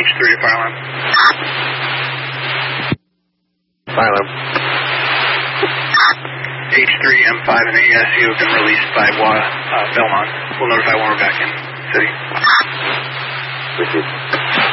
H3 to fire alarm. Fire alarm. H3, M5, and ASU have been released by Belmont. We'll notify when we're back in city. Received.